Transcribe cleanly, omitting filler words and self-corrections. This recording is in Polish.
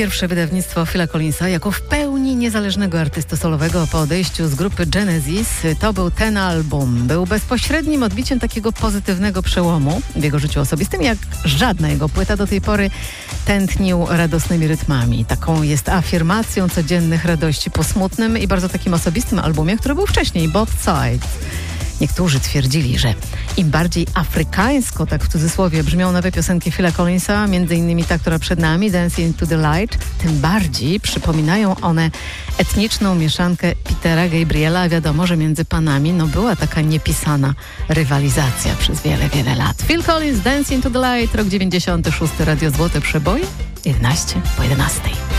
pierwsze wydawnictwo Phila Collinsa jako w pełni niezależnego artysty solowego po odejściu z grupy Genesis. To był ten album. Był bezpośrednim odbiciem takiego pozytywnego przełomu w jego życiu osobistym, jak żadna jego płyta do tej pory tętnił radosnymi rytmami. Taką jest afirmacją codziennych radości po smutnym i bardzo takim osobistym albumie, który był wcześniej, Both Sides. Niektórzy twierdzili, że im bardziej afrykańsko, tak w cudzysłowie, brzmią nowe piosenki Phila Collinsa, między innymi ta, która przed nami, Dancing to the Light, tym bardziej przypominają one etniczną mieszankę Petera Gabriela. A wiadomo, że między panami była taka niepisana rywalizacja przez wiele, wiele lat. Phil Collins, Dancing to the Light, rok 96, Radio Złote Przeboje, 11 po 11.